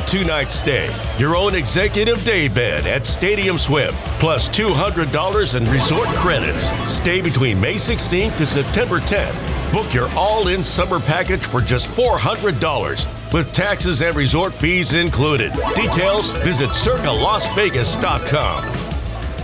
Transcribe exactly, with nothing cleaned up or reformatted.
two-night stay, your own executive day bed at Stadium Swim, plus two hundred dollars in resort credits. Stay between May sixteenth to September tenth. Book your all-in summer package for just four hundred dollars, with taxes and resort fees included. Details, visit circa las vegas dot com.